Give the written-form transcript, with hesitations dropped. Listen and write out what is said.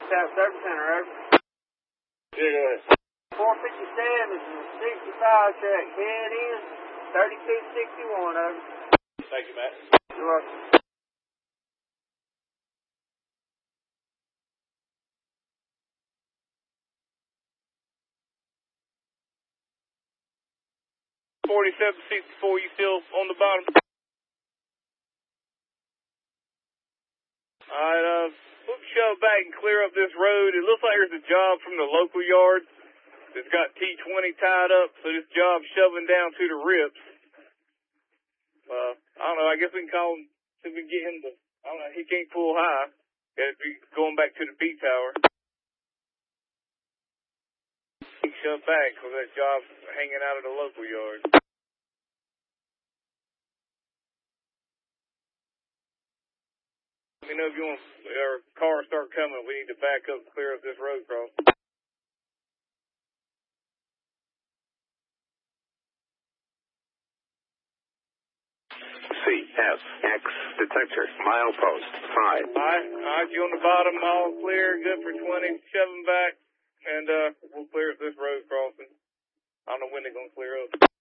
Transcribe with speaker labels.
Speaker 1: South Service Center, over.
Speaker 2: Yeah, go ahead.
Speaker 1: 457 is a 65 truck. Head in, 3261, over.
Speaker 2: Thank you, Matt.
Speaker 1: You're welcome.
Speaker 2: $47.64, you still on the bottom? Alright, we'll shove back and clear up this road. It looks like there's a job from the local yard that's got T20 tied up, so this job's shoving down to the rips. I don't know, I guess we can call him, see if we can get him to, I don't know, he can't pull high. Gotta be going back to the B tower. He shoved back because that job's hanging out of the local yard. Let me know if you want our car start coming. We need to back up and clear up this road cross.
Speaker 3: CSX detector, milepost 5.
Speaker 2: Alright, you on the bottom, all clear, good for 20, shove them back, and we'll clear up this road crossing. I don't know when they're going to clear up.